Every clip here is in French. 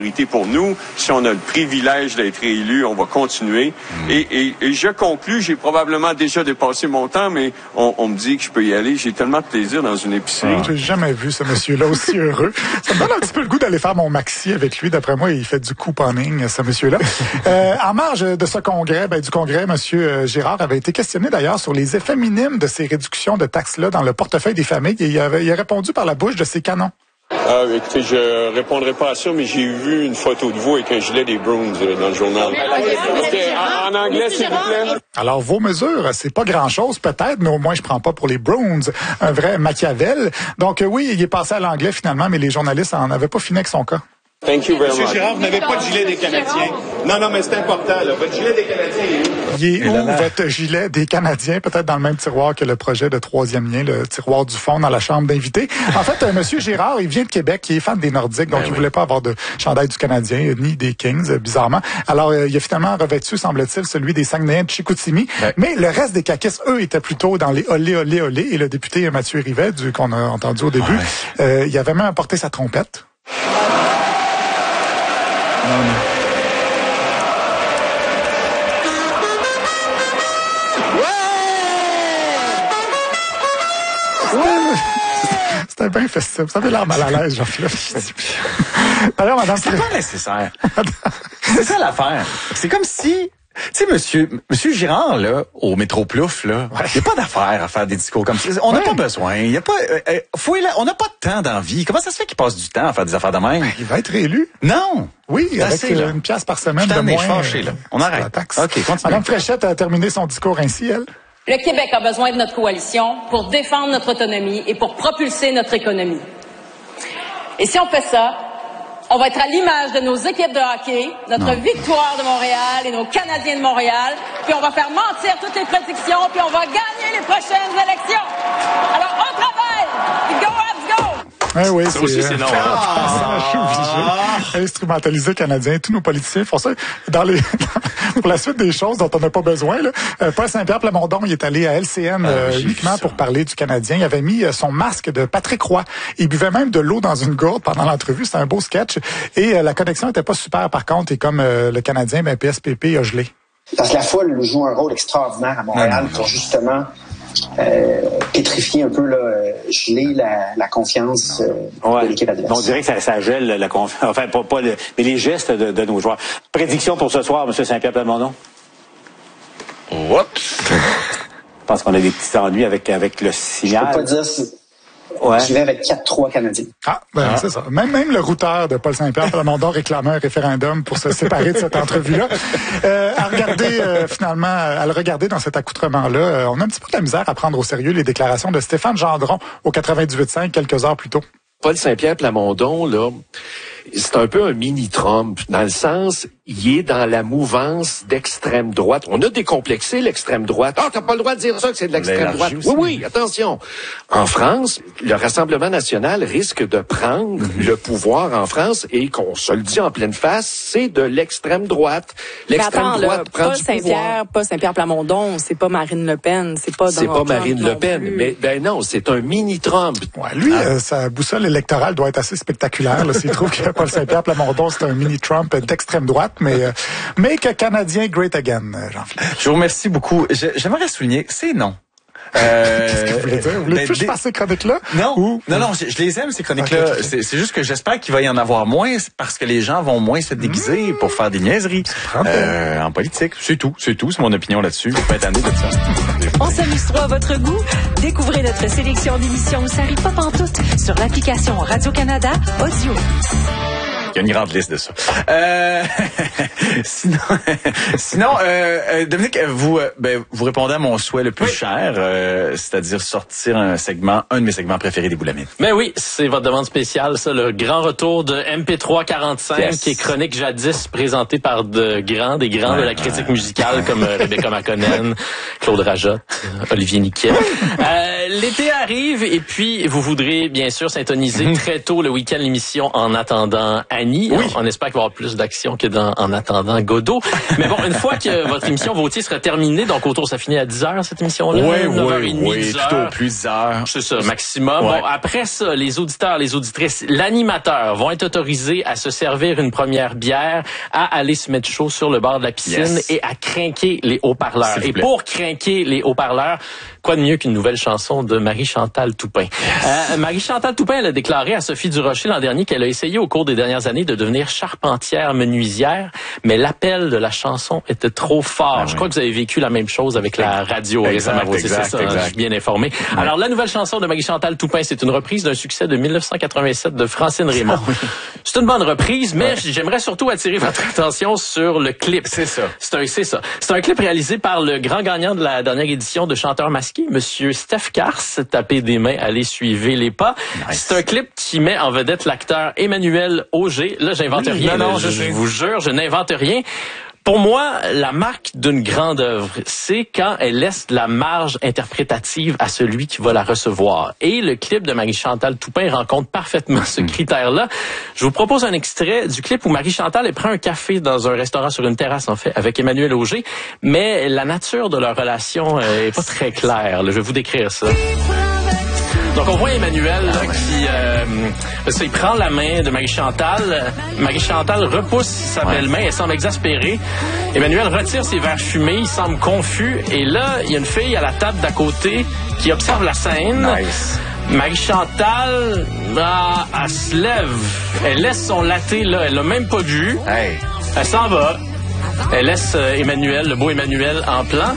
Pour nous, si on a le privilège d'être réélu, on va continuer. Et je conclus, j'ai probablement déjà dépassé mon temps, mais on me dit que je peux y aller. J'ai tellement de plaisir dans une épicerie. J'ai jamais vu ce monsieur-là aussi heureux. Ça me donne un petit peu le goût d'aller faire mon maxi avec lui. D'après moi, il fait du couponing, ce monsieur-là. En marge de ce congrès, du congrès, monsieur Girard avait été questionné d'ailleurs sur les effets minimes de ces réductions de taxes-là dans le portefeuille des familles. Et il a répondu par la bouche de ses canons. Écoutez, je répondrai pas à ça, mais j'ai vu une photo de vous avec un gilet des Bruins dans le journal. En anglais, s'il vous plaît. Alors, vos mesures, c'est pas grand-chose peut-être, mais au moins je prends pas pour les Bruins un vrai Machiavel. Donc oui, il est passé à l'anglais finalement, mais les journalistes en avaient pas fini avec son cas. Thank you very much. Monsieur Girard, vous n'avez pas de gilet des Canadiens. Non, mais c'est important, là. Votre gilet des Canadiens, il est où? Il est où, votre gilet des Canadiens? Peut-être dans le même tiroir que le projet de troisième lien, le tiroir du fond dans la chambre d'invités. En fait, monsieur Girard, il vient de Québec, il est fan des Nordiques, donc il voulait pas avoir de chandail du Canadien, ni des Kings, bizarrement. Alors, il a finalement revêtu, semble-t-il, celui des Saguenayens de Chicoutimi. Mais le reste des caquistes, eux, étaient plutôt dans les olé, olé, olé. Et le député Mathieu Rivet, qu'on a entendu au début, il avait même apporté sa trompette. C'était bien festif. Ça avait l'air mal à l'aise, Jean-Philippe. Alors, madame... C'est pas nécessaire. C'est ça l'affaire. C'est comme si... Tu sais, monsieur Girard, là, au Métro Plouf, là, il n'y a pas d'affaire à faire des discours comme ça. On n'a pas besoin. Il y a pas, on n'a pas de temps dans la vie. Comment ça se fait qu'il passe du temps à faire des affaires de même? Il va être réélu. Non. Oui, avec une pièce par semaine de moins. Fâché, là. On arrête. La taxe. OK, continue. Madame Fréchette a terminé son discours ainsi, elle. Le Québec a besoin de notre coalition pour défendre notre autonomie et pour propulser notre économie. Et si on fait ça, on va être à l'image de nos équipes de hockey, notre victoire de Montréal et nos Canadiens de Montréal, puis on va faire mentir toutes les prédictions, puis on va gagner les prochaines élections. Alors, on travaille! Go, Habs, go! Oui, ça aussi, c'est non. Instrumentaliser Canadiens. Tous nos politiciens font ça pour la suite des choses dont on n'a pas besoin. Là. Paul Saint-Pierre Plamondon, il est allé à LCN uniquement pour parler du Canadien. Il avait mis son masque de Patrick Roy. Il buvait même de l'eau dans une gourde pendant l'entrevue. C'était un beau sketch. Et la connexion était pas super par contre. Et comme le Canadien, PSPP a gelé. Parce que la foule joue un rôle extraordinaire à Montréal pour justement pétrifier un peu, geler la confiance de l'équipe adverse. On dirait que ça gèle la confiance. Enfin, mais les gestes de nos joueurs. Prédiction pour ce soir, M. Saint-Pierre Plamondon? Oups! Je pense qu'on a des petits ennuis avec le signal. Je peux pas dire si... Je vais avec 4-3 Canadiens. C'est ça. Même le routeur de Paul Saint-Pierre Plamondon réclamait un référendum pour se séparer de cette entrevue-là. À le regarder dans cet accoutrement-là, on a un petit peu de la misère à prendre au sérieux les déclarations de Stéphane Gendron au 98.5 quelques heures plus tôt. Paul Saint-Pierre Plamondon, là, c'est un peu un mini-Trump, dans le sens, il est dans la mouvance d'extrême droite. On a décomplexé l'extrême droite. Ah, t'as pas le droit de dire ça que c'est de l'extrême droite. Oui, attention. En France, le Rassemblement national risque de prendre le pouvoir en France et qu'on se le dit en pleine face, c'est de l'extrême droite. L'extrême droite prend du pouvoir. Paul Saint-Pierre Plamondon, c'est pas Marine Le Pen, c'est pas Marine Le Pen, mais non, c'est un mini-Trump. Ouais, lui, sa boussole électorale doit être assez spectaculaire là, s'il trouve que Paul Saint-Pierre Plamondon, c'est un mini-Trump d'extrême droite, mais que Canadien great again, Jean-Philippe. Je vous remercie beaucoup. J'aimerais souligner, c'est non. Qu'est-ce que vous voulez dire? Vous voulez plus faire ces chroniques-là? Non, je les aime, ces chroniques-là. Okay. C'est juste que j'espère qu'il va y en avoir moins parce que les gens vont moins se déguiser pour faire des niaiseries en politique. C'est tout. C'est mon opinion là-dessus. Vous pouvez attendre de ça. On s'amuse trop à votre goût? Découvrez notre sélection d'émissions Ça arrive pas pantoute sur l'application Radio-Canada Audio. Il y a une grande liste de ça. Sinon, Dominique, vous répondez à mon souhait le plus cher, c'est-à-dire sortir un de mes segments préférés des Boulamites. Mais oui, c'est votre demande spéciale, ça, le grand retour de MP3 45, qui est chronique jadis présentée par des grands de la critique musicale comme Rebecca McConnell, Claude Rajotte, Olivier Niquet. L'été arrive et puis vous voudrez bien sûr syntoniser très tôt le week-end l'émission En attendant Annie. Oui. On espère qu'il va y avoir plus d'action que dans En attendant Godot. Mais bon, une fois que votre émission Vautier sera terminée, donc autour, ça finit à 10h, cette émission-là? Oui, plutôt plus heures. C'est ça, maximum. Ouais. Bon, après ça, les auditeurs, les auditrices, l'animateur vont être autorisés à se servir une première bière, à aller se mettre chaud sur le bord de la piscine et à crinquer les haut-parleurs. Et pour crinquer les haut-parleurs, quoi de mieux qu'une nouvelle chanson de Marie-Chantal Toupin? Marie-Chantal Toupin, elle a déclaré à Sophie Durocher l'an dernier qu'elle a essayé au cours des dernières années de devenir charpentière menuisière, mais l'appel de la chanson était trop fort. Je crois que vous avez vécu la même chose avec la radio récemment. C'est ça, je suis bien informé. Alors, la nouvelle chanson de Marie-Chantal Toupin, c'est une reprise d'un succès de 1987 de Francine Raymond. C'est une bonne reprise, mais j'aimerais surtout attirer votre attention sur le clip. C'est ça. C'est un clip réalisé par le grand gagnant de la dernière édition de Chanteur masqué, Monsieur Steph Kars. Tapez des mains, allez suivre les pas. C'est un clip qui met en vedette l'acteur Emmanuel Auger. Là, j'invente rien. Non, je vous jure, je n'invente rien. Pour moi, la marque d'une grande œuvre, c'est quand elle laisse la marge interprétative à celui qui va la recevoir. Et le clip de Marie-Chantal Toupin rencontre parfaitement ce critère-là. Je vous propose un extrait du clip où Marie-Chantal elle prend un café dans un restaurant sur une terrasse, en fait, avec Emmanuel Auger. Mais la nature de leur relation est pas très claire. Je vais vous décrire ça. Donc, on voit Emmanuel qui il prend la main de Marie-Chantal. Marie-Chantal repousse sa belle-main. Elle semble exaspérée. Emmanuel retire ses verres fumés. Il semble confus. Et là, il y a une fille à la table d'à côté qui observe la scène. Marie-Chantal, elle se lève. Elle laisse son latte là. Elle l'a même pas vu. Elle s'en va. Elle laisse Emmanuel, le beau Emmanuel, en plan.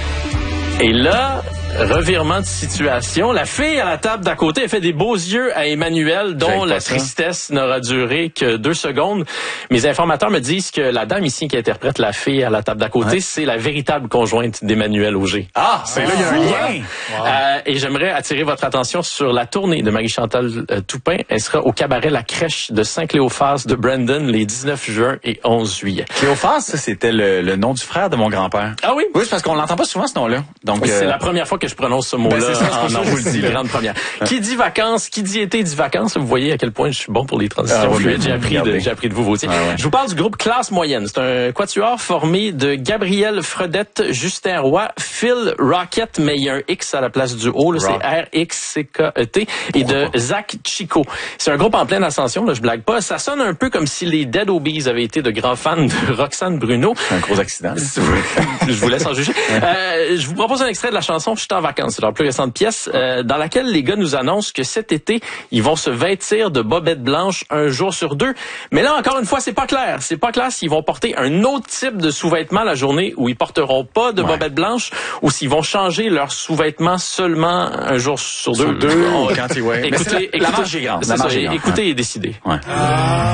Et là, revirement de situation. La fille à la table d'à côté, elle fait des beaux yeux à Emmanuel, dont la tristesse n'aura duré que 2 secondes. Mes informateurs me disent que la dame ici qui interprète la fille à la table d'à côté, c'est la véritable conjointe d'Emmanuel Auger. Ah, c'est là, il y a un lien. Et j'aimerais attirer votre attention sur la tournée de Marie-Chantal Toupin. Elle sera au cabaret La Crèche de Saint-Cléophas de Brandon les 19 juin et 11 juillet. Cléophas, ça, c'était le nom du frère de mon grand-père. Ah oui? Oui, c'est parce qu'on l'entend pas souvent, ce nom-là. Donc, c'est la première fois que je prononce ce mot-là en Anjoulie, la grande première. Qui dit vacances, qui dit été, dit vacances. Vous voyez à quel point je suis bon pour les transitions. J'ai appris de vous, Vautier. Je vous parle du groupe Classe Moyenne. C'est un quatuor formé de Gabriel Fredette, Justin Roy, Phil Rocket, mais il y a un X à la place du O, c'est R-X-C-K-E-T, et de Zach Chico. C'est un groupe en pleine ascension, là, je blague pas. Ça sonne un peu comme si les Dead Obies avaient été de grands fans de Roxane Bruno. Un gros accident. Je vous laisse en juger. Je vous propose un extrait de la chanson Je suis en vacances. C'est leur plus récente pièce, dans laquelle les gars nous annoncent que cet été, ils vont se vêtir de bobettes blanches un jour sur 2. Mais là, encore une fois, c'est pas clair. C'est pas clair s'ils vont porter un autre type de sous-vêtements la journée où ils porteront pas de bobettes blanches ou s'ils vont changer leurs sous-vêtements seulement un jour sur 2. Quand écoutez, la marge est grande. Écoutez et décidez.